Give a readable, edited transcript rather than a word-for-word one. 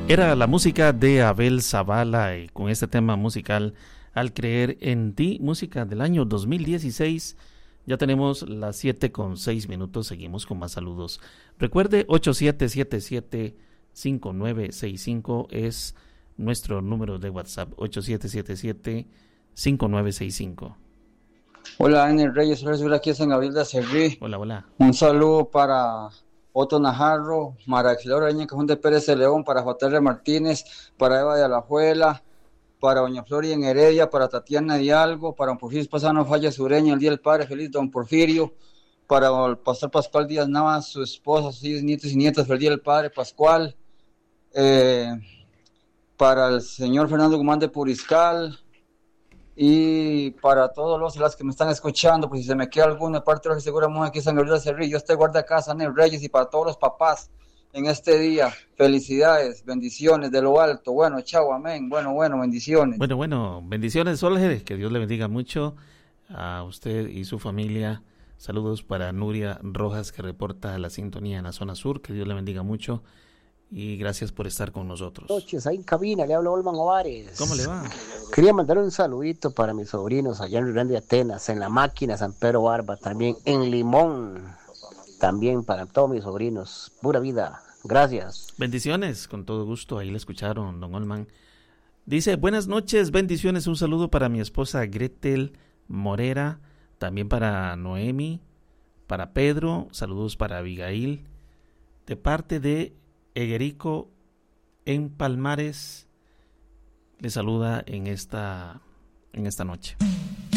Era la música de Abel Zavala y con este tema musical Al creer en ti, música del año 2016. Ya tenemos las 7:06. Seguimos con más saludos. Recuerde, 8777-5965 es nuestro número de WhatsApp. 8777-5965. Hola, Daniel Reyes, soy aquí en San Gabriel de Acerrí. Hola, hola. Un saludo para Otto Najarro, Mara Xilora Reña, Cajón de Pérez de León, para J.R. Martínez, para Eva de Alajuela, para Doña Floria en Heredia, para Tatiana Hidalgo, para don Porfirio Pasano Falla Sureña, el Día del Padre, feliz don Porfirio, para el pastor Pascual Díaz Navas, su esposa, sus hijos, nietos y nietas, feliz Día del Padre Pascual, para el señor Fernando Guzmán de Puriscal, y para todos los las que me están escuchando, pues si se me queda alguna parte de los que seguramente aquí en San Gabriel de Cerrillo, yo estoy guarda casa, Daniel Reyes, y para todos los papás en este día, felicidades, bendiciones de lo alto. Bueno, chao, amén. Bueno, bendiciones. Bueno, bendiciones, Jorge, que Dios le bendiga mucho a usted y su familia. Saludos para Nuria Rojas, que reporta la sintonía en la zona sur, que Dios le bendiga mucho y gracias por estar con nosotros. Buenas noches, ahí en cabina, le habla Olman Ovares. ¿Cómo le va? Quería mandar un saludito para mis sobrinos allá en Río Grande, Atenas, en La Máquina, San Pedro Barba, también en Limón, también para todos mis sobrinos. Pura vida, gracias. Bendiciones, con todo gusto, ahí le escucharon, don Olman. Dice, buenas noches, bendiciones, un saludo para mi esposa Gretel Morera, también para Noemi, para Pedro, saludos para Abigail, de parte de Eguerico en Palmares, le saluda en esta noche.